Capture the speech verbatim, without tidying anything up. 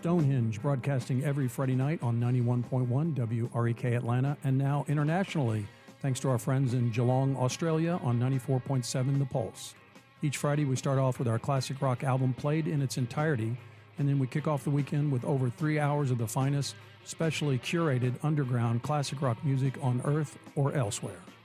Stonehenge, broadcasting every Friday night on ninety-one point one W R E K Atlanta, and now internationally, thanks to our friends in Geelong, Australia on ninety-four point seven The Pulse. Each Friday, we start off with our classic rock album played in its entirety, and then we kick off the weekend with over three hours of the finest, specially curated underground classic rock music on Earth or elsewhere.